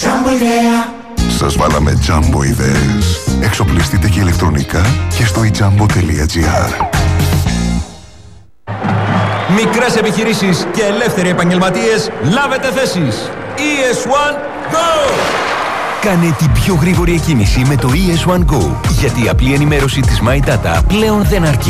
Jumbo ιδέα. Σας βάλαμε Jumbo ιδέες. Εξοπλιστείτε και ηλεκτρονικά και στο ejumbo.gr. Μικρές επιχειρήσεις και ελεύθεροι επαγγελματίες, λάβετε θέσεις. ES1 Go! Κάνε την πιο γρήγορη εκκίνηση με το ES1 Go, γιατί η απλή ενημέρωση της My Data πλέον δεν αρκεί.